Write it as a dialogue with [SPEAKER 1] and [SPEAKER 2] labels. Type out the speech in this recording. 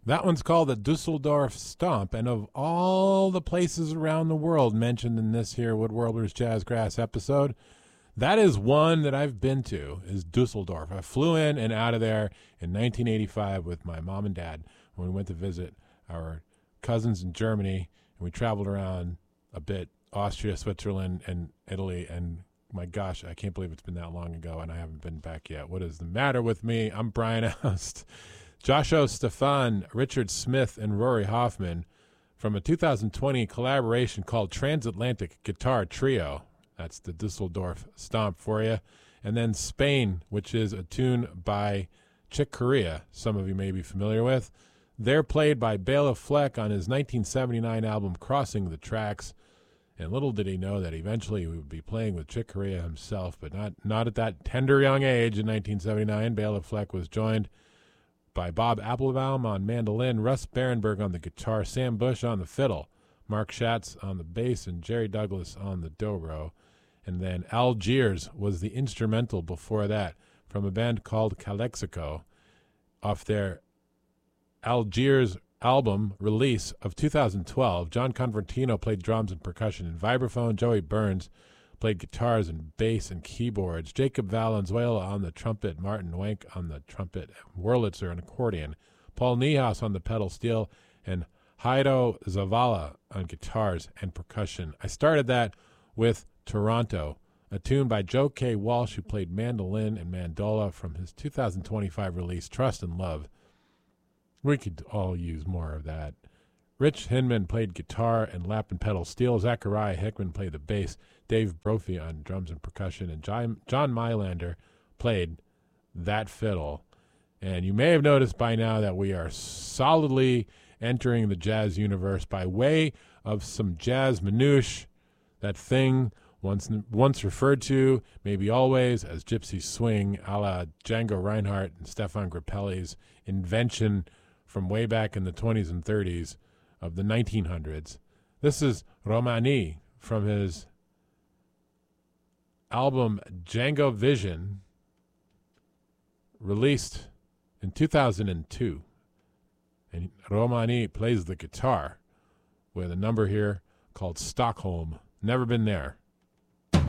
[SPEAKER 1] That one's called the Dusseldorf Stomp, and of all the places around the world mentioned in this here Woodworlders Jazzgrass episode, that is one that I've been to, is Dusseldorf. I flew in and out of there in 1985 with my mom and dad when we went to visit our cousins in Germany, and we traveled around a bit, Austria, Switzerland, and Italy, and my gosh, I can't believe it's been that long ago, and I haven't been back yet. What is the matter with me? I'm Brian Oust. Joshua Stefan, Richard Smith, and Rory Hoffman from a 2020 collaboration called Transatlantic Guitar Trio. That's the Dusseldorf Stomp for you. And then Spain, which is a tune by Chick Corea, some of you may be familiar with. They're played by Bela Fleck on his 1979 album Crossing the Tracks. And little did he know that eventually he would be playing with Chick Corea himself, but not at that tender young age in 1979. Bela Fleck was joined by Bob Applebaum on mandolin, Russ Barenberg on the guitar, Sam Bush on the fiddle, Mark Schatz on the bass, and Jerry Douglas on the dobro. And then Algiers was the instrumental before that from a band called Calexico off their Algiers album release of 2012. John Convertino played drums and percussion and vibraphone. Joey Burns played guitars and bass and keyboards. Jacob Valenzuela on the trumpet. Martin Wank on the trumpet. Wurlitzer on accordion. Paul Niehaus on the pedal steel. And Jairo Zavala on guitars and percussion. I started that with Toronto, a tune by Joe K. Walsh, who played mandolin and mandola from his 2025 release, Trust and Love. We could all use more of that. Rich Hinman played guitar and lap and pedal steel. Zachariah Hickman played the bass. Dave Brophy on drums and percussion. And John Mylander played that fiddle. And you may have noticed by now that we are solidly entering the jazz universe by way of some jazz minutiae, that thing once referred to, maybe always, as gypsy swing, a la Django Reinhardt and Stefan Grappelli's invention from way back in the 20s and 30s of the 1900s. This is Romani from his album Django Vision, released in 2002. And Romani plays the guitar with a number here called Stockholm. Never been there.